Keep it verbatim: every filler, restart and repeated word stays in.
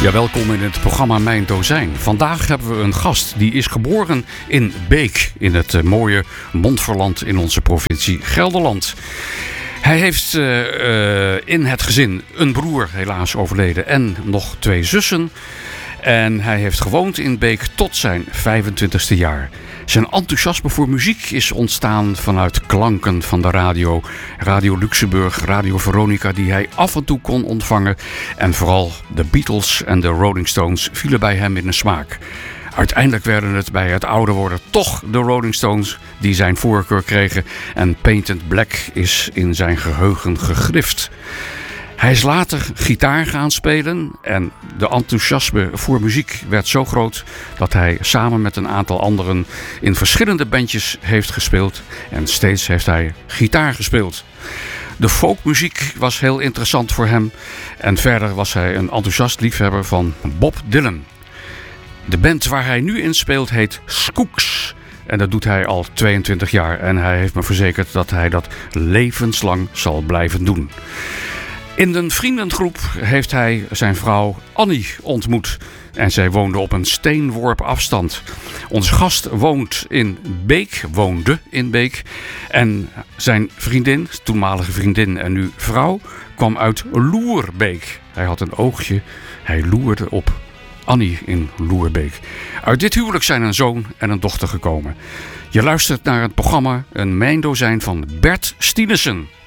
Ja, welkom in het programma Mijn Dozijn. Vandaag hebben we een gast die is geboren in Beek, in het uh, mooie Montferland in onze provincie Gelderland. Hij heeft uh, uh, in het gezin een broer, helaas overleden, en nog twee zussen. En hij heeft gewoond in Beek tot zijn vijfentwintigste jaar. Zijn enthousiasme voor muziek is ontstaan vanuit klanken van de radio. Radio Luxemburg, Radio Veronica, die hij af en toe kon ontvangen. En vooral de Beatles en de Rolling Stones vielen bij hem in de smaak. Uiteindelijk werden het bij het ouder worden toch de Rolling Stones die zijn voorkeur kregen. En Painted Black is in zijn geheugen gegrift. Hij is later gitaar gaan spelen en de enthousiasme voor muziek werd zo groot dat hij samen met een aantal anderen in verschillende bandjes heeft gespeeld en steeds heeft hij gitaar gespeeld. De folkmuziek was heel interessant voor hem en verder was hij een enthousiast liefhebber van Bob Dylan. De band waar hij nu in speelt heet Skooks. En dat doet hij al tweeëntwintig jaar en hij heeft me verzekerd dat hij dat levenslang zal blijven doen. In een vriendengroep heeft hij zijn vrouw Annie ontmoet. En zij woonde op een steenworp afstand. Onze gast woont in Beek, woonde in Beek. En zijn vriendin, toenmalige vriendin en nu vrouw, kwam uit Loerbeek. Hij had een oogje, hij loerde op Annie in Loerbeek. Uit dit huwelijk zijn een zoon en een dochter gekomen. Je luistert naar het programma Een Mijn Dozijn van Bert Stienesen.